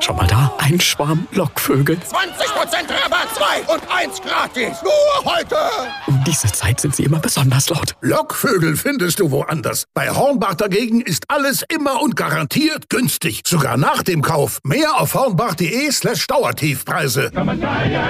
schon mal da? Ein Schwarm Lockvögel. 20% Rabatt, 2 und 1 gratis. Nur heute. Um diese Zeit sind sie immer besonders laut. Lockvögel findest du woanders. Bei Hornbach dagegen ist alles immer und garantiert günstig. Sogar nach dem Kauf. Mehr auf hornbach.de/Dauertiefpreise.